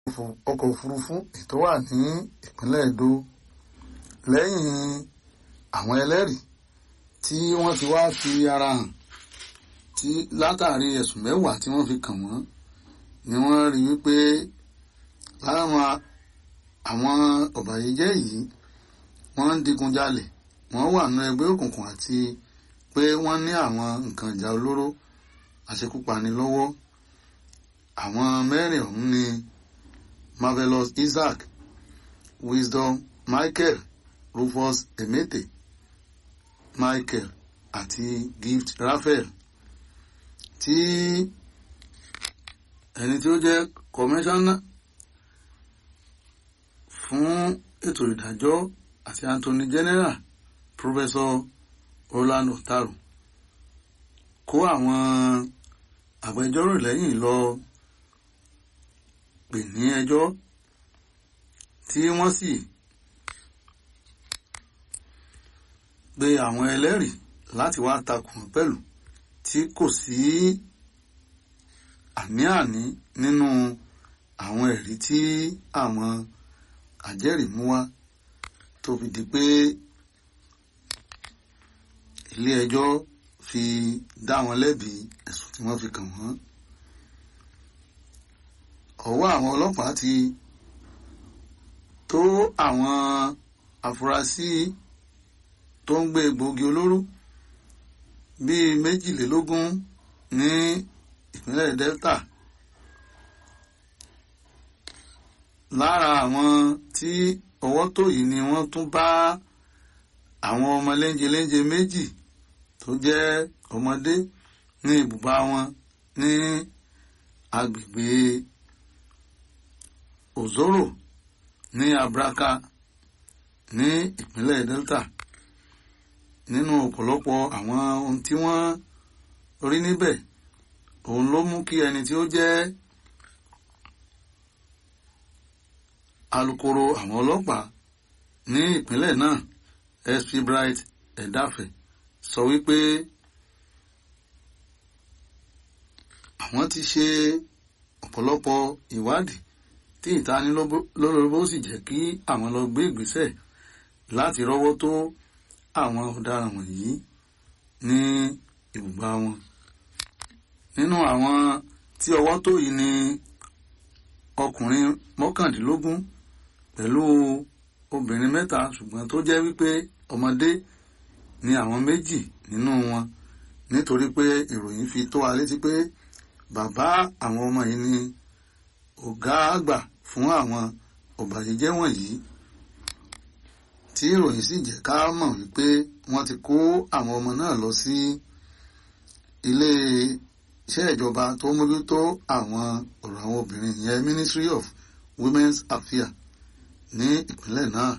ọkọ̀ òfurufú tó wà ní ìpínlẹ̀ Edo lẹ́yìn àwọn ẹlẹ́rìí tí wọ́n ti wá fi ara hàn tí látàrí ẹ̀sùn 10 tí wọ́n fi kàn wọ́n ni wọ́n rí wípé láwọn àwọn ọ̀bàyéjẹ́ yìí wọ́n ń digunjalè, wọ́n wà nínú ẹgbẹ́ òkùnkùn àti pé wọ́n ní àwọn nǹkan ìjà olóró àṣekúpani lọ́wọ́. Àwọn mẹ́rin ọ̀hún ni Marvelous Isaac, Wisdom Michael, Rufus Emete Michael àti Gift Raphael, tí ẹni tí ó jẹ́ kọmíṣánná fún ètò ìdájọ́ àti Attorney General Professor Orlando Taru kó àwọn agbẹjọ́rò lẹ́yìn lọ pè ní ẹjọ́ tí wọ́n sì gbé àwọn ẹlẹ́rìí láti wá takùn pẹ̀lú tí kò sí àní-àní nínú àwọn ẹ̀rí tí àwọn àjẹ́rìí mú wá tó fi di pé ilé ẹjọ́ fi dá wọn lẹ́bi ẹ̀sùn tí wọ́n fi kàn wọ́n. Ọwọ́ àwọn ọlọ́pàá ti tó àwọn afurasí tó ń gbé egbòogi olóró bíi 22 ní ìpínlẹ̀ Delta. Lára àwọn tí ọwọ́ tó yìí ni wọ́n tún bá àwọn ọmọ léńjeléńje méjì tó jẹ́ ọmọdé ní ibùba wọn ní agbègbè Ozoro ní Abraka ní ìpínlẹ̀ Delta. Nínú ọ̀pọ̀lọpọ̀ àwọn ohun tí wọ́n rí níbẹ̀, òun ló mú kí ẹni tí ó jẹ́ alukoro àwọn ọlọ́pàá ní ìpínlẹ̀ náà, SP Bright Edafe, sọ wípé àwọn ti ṣe ọ̀pọ̀lọpọ̀ ìwádìí tí ìtanilólobó sì jẹ́ kí àwọn lọ gbé ìgbésẹ̀ láti rọ́wọ́ tó àwọn ọ̀daràn wọ̀nyí ní ibùba wọn. Nínú àwọn tí ọwọ́ tó yìí ni ọkùnrin 19 pẹ̀lú obìnrin 3, ṣùgbọ́n tó jẹ́ wípé ọmọdé ni àwọn 2 nínú wọn, nítorí pé ìròyìn fi tó wa létí pé bàbá àwọn ọmọ yìí ni ọ̀gá àgbà fún àwọn ọ̀bàyéjẹ́ wọ̀nyí, tí ìròyìn sì jẹ́ ká mọ̀ wípé wọ́n ti kó àwọn ọmọ náà lọ sí ilé iṣẹ́ ìjọba tó mójútó àwọn ọ̀rọ̀ àwọn obìnrin, ìyẹn Ministry of Women's Affairs ní ìpínlẹ̀ náà.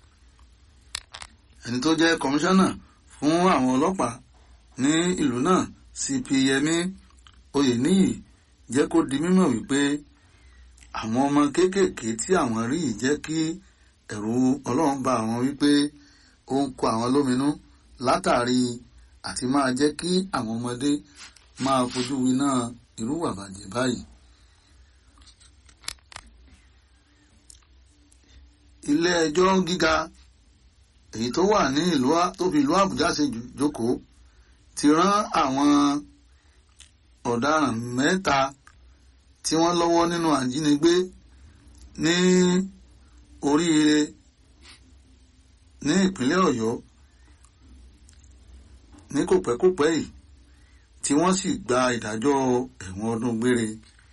Ẹni tó jẹ́ kọmíṣánná fún àwọn ọlọ́pàá ní ìlú náà, CP Yẹmí Oyèníyì, jẹ́ kó di mímọ̀ wípé àwọn ọmọ kéékèèké tí àwọn rí yìí jẹ́ kí ẹ̀rù Ọlọ́run bá àwọn wípé ó ń kó àwọn lóminú látàrí àti máa jẹ́ kí àwọn ọmọdé máa fojú winá irú ìwà bàjẹ́ báyìí. Ilé ẹjọ́ gíga èyí tó wà ní tó fi ìlú Àbújá ṣe jókòó ti rán àwọn ọ̀daràn 3 tí wọ́n lọ́wọ́ nínú àjínigbé ní Oríire ní ìpínlẹ̀ Ọ̀yọ́ ní kòpẹ́kòpẹ́ yìí, tí wọ́n sì gba ìdájọ́ ẹ̀wọ̀n ọdún gbére.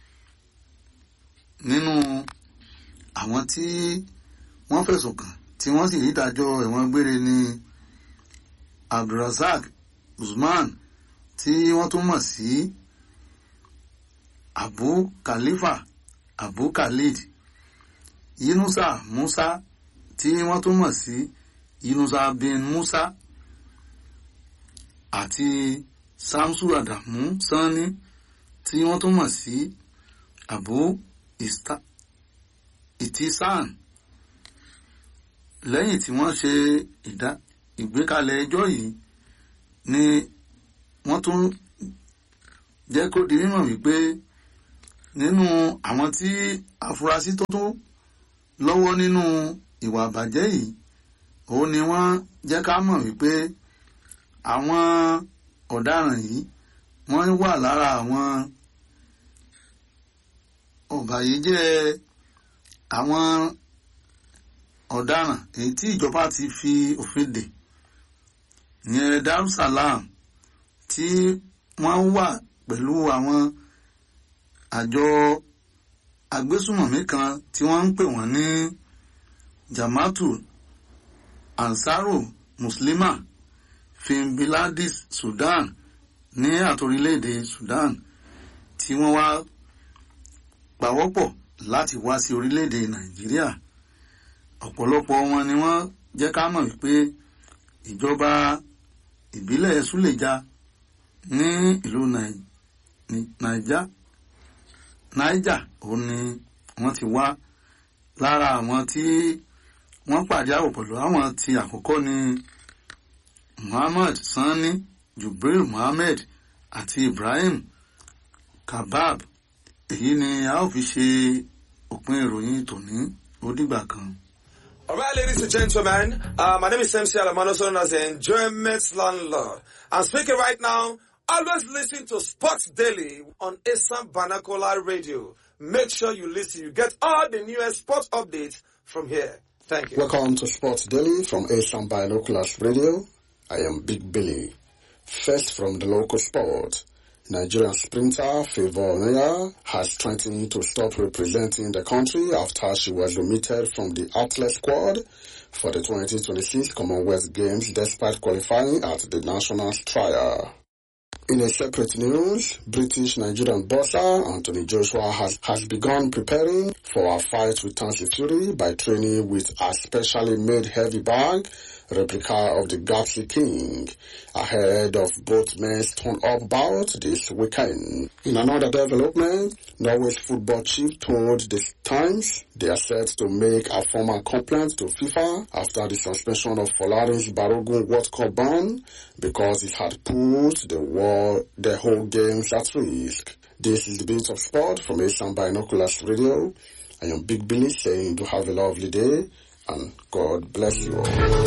Nínú àwọn tí wọ́n fẹ̀sùn kàn tí wọ́n sì rí ìdájọ́ ẹ̀wọ̀n gbére ní Abdulrasaq Usman, tí wọ́n tún mọ̀ sí Abu Khalifa Abu Khalid, Yunusa Musa, tí wọ́n tún mọ̀ sí Yunusa bin Musa, àti Samsu Adamu Sani, tí wọ́n tún mọ̀ sí Abu Itisan. Lẹ́yìn tí wọ́n ṣe ìgbékalẹ̀ ẹjọ́ yìí ni wọ́n tún jẹ́ kó di mímọ̀ wípé nínú àwọn tí afurasí tó tó lọ́wọ́ nínú ìwà àbàjẹ́ yìí òun ni wọ́n jẹ́ ká mọ̀ wípé àwọn ọ̀daràn yìí wọ́n wà lára àwọn ọ̀bàyéjẹ́ àwọn ọ̀daràn èyí tí ìjọba ti fi òfin dè ìyẹn Darussalam tí wọ́n wà pẹ̀lú àwọn àjọ agbésùmọ̀mí kan tí wọ́n ń pè wọ́n ní Jama'atu Ansaru Muslima Fimbiladis Sudan ní àtorílẹ̀-èdè Sudan tí wọ́n wá pawọ́pọ̀ láti wá sí orílẹ̀-èdè Nàìjíríà. Ọ̀pọ̀lọpọ̀ wọn ni wọ́n jẹ́ ká mọ̀ wípé ìjọba ìbílẹ̀ Súlèjà ní ìlú Niger òun ni wọ́n ti wá. Lára àwọn tí wọ́n pàdé àwọ̀ pẹ̀lú àwọn tí àkọ́kọ́ ni Muhammad Sani, Jubril Muhammad àti Ibrahim Kabab. Èyí ni a ó fi ṣe òpin ìròyìn tòní. Ó dìgbà kan. All right, ladies and gentlemen, my name is MC Alamano, known as the Enjoyment Landlord. I'm speaking right now. Always listen to Sports Daily on Assam Vernacular Radio. Make sure you listen. You get all the newest sports updates from here. Thank you. Welcome to Sports Daily from Assam Binoculars Radio. I am Big Billy. First from the local sport. Nigerian sprinter Favour Onuya has threatened to stop representing the country after she was omitted from the athlete squad for the 2026 Commonwealth Games despite qualifying at the nationals trial. In a separate news, British-Nigerian boxer Anthony Joshua has begun preparing for a fight with Tyson Fury by training with a specially made heavy bag, replica of the Galaxy King, ahead of both men's turn-up bout this weekend. In another development, Norway's football chief told the Times they are set to make a formal complaint to FIFA after the suspension of Folarin's Balogun World Cup ban because it had put the whole games at risk. This is the Bit of Sport from Assam Binoculars Radio. I am Big Billy saying to have a lovely day and God bless you all.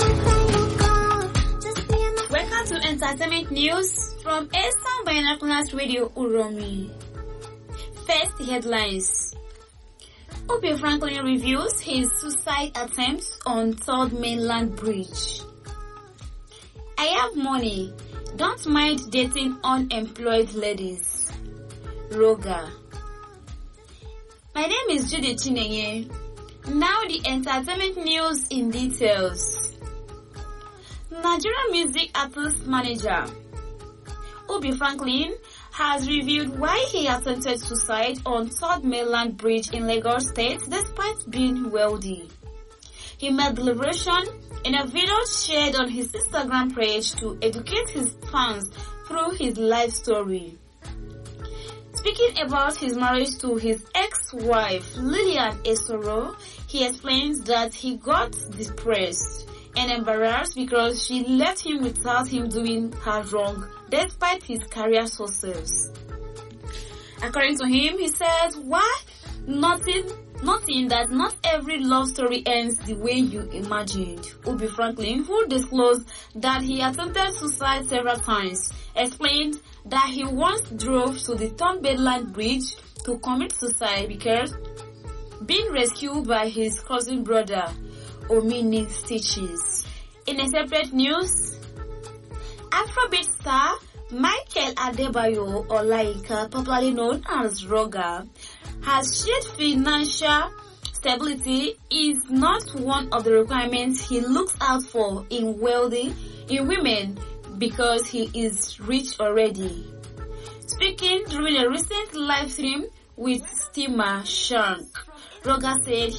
Welcome to Entertainment News from Assam Binoculars Radio Uromi. First headlines. Obi Franklin reviews his suicide attempt on Third Mainland Bridge. I have money. Don't mind dating unemployed ladies. Roga. My name is Judy Chinenye. Now the entertainment news in details. Nigerian music artist manager Obi Franklin has revealed why he attempted suicide on Third Mainland Bridge in Lagos State despite being wealthy. He made the revelation in a video shared on his Instagram page to educate his fans through his life story. Speaking about his marriage to his ex-wife, Lillian Esoro, he explains that he got depressed and embarrassed because she left him without him doing her wrong, despite his career success. According to him, he said, why? Nothing that not every love story ends the way you imagined. Obi Franklin, who disclosed that he attempted suicide several times, explained that he once drove to the Third Mainland Bridge to commit suicide because being rescued by his cousin brother, Omini Stitches. In a separate news, Afrobeat star Michael Adebayo Olaika, popularly known as Roga, has shared financial stability is not one of the requirements he looks out for in women because he is rich already. Speaking during a recent live stream with Stima Shank, Roga said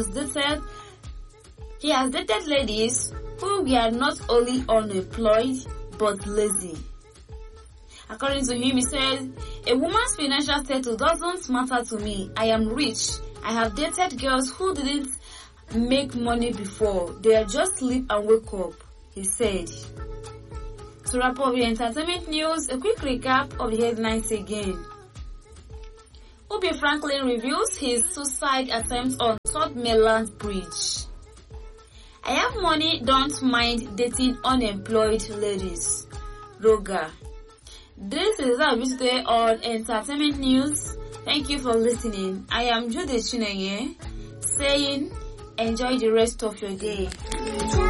he has dated ladies who were not only unemployed but lazy. According to him, he said, a woman's financial status doesn't matter to me. I am rich. I have dated girls who didn't make money before. They are just sleep and wake up, he said. To wrap up the entertainment news, a quick recap of the headlines again. Obie Franklin reviews his suicide attempt on Third Mainland Bridge. I have money, don't mind dating unemployed ladies. Roger. This is our visit today on Entertainment News. Thank you for listening. I am Judith Chinenye saying enjoy the rest of your day.